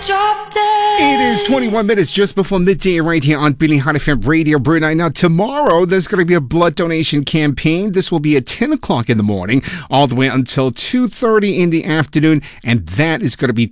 Drop dead. It is 21 minutes just before midday right here on Billy Hot FM Radio Brunei. Now, tomorrow, there's going to be a blood donation campaign. This will be at 10 o'clock in the morning, all the way until 2:30 in the afternoon, and that is going to be